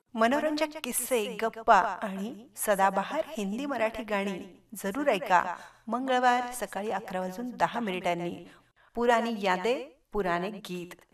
मनोरंजक किस्से, गप्पा आणि सदाबहार हिंदी मराठी गाणी जरूर ऐका. मंगळवार सकाळी 11 वाजून 10 मिनिटांनी. पुरानी यादें पुराने गीत.